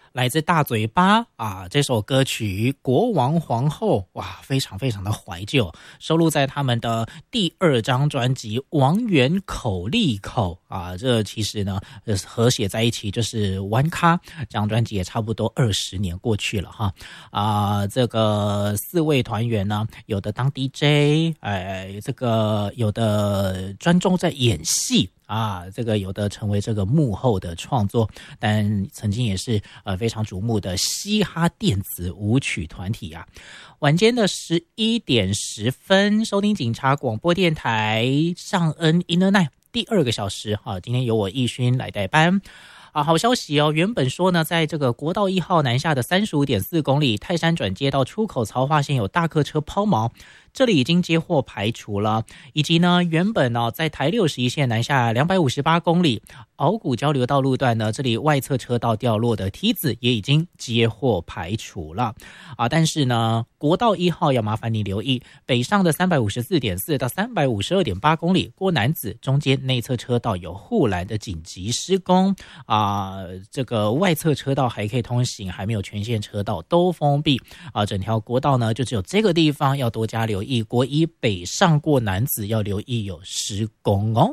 来自大嘴巴啊，这首歌曲《国王皇后》哇，非常非常的怀旧，收录在他们的第2张专辑《王源口利口》啊。这其实呢，合写在一起就是玩咖。这张专辑也差不多20年过去了哈。这个4位团员呢，有的当 DJ，这个有的专注在演戏。这个有的成为这个幕后的创作，但曾经也是非常瞩目的嘻哈电子舞曲团体啊。晚间的11点10分，收听警察广播电台尚恩 Inner Night 第2个小时哈，今天由我奕勋来代班。好消息哦！原本说呢，在这个国道1号南下的35.4公里泰山转接到出口曹化线有大客车抛锚，这里已经接获排除了，以及呢，原本在台61线南下258公里鳌谷交流道路段呢，这里外侧车道掉落的梯子也已经接获排除了但是呢，国道1号要麻烦你留意，北上的354.4到352.8公里过楠梓中间内侧车道有护栏的紧急施工这个外侧车道还可以通行，还没有全线车道都封闭整条国道呢就只有这个地方要多加留意，国一北上过楠梓要留意有施工哦。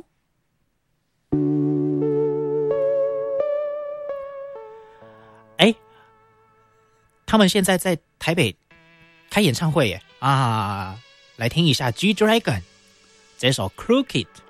他们现在在台北开演唱会耶来听一下 G Dragon 这首 Crooked。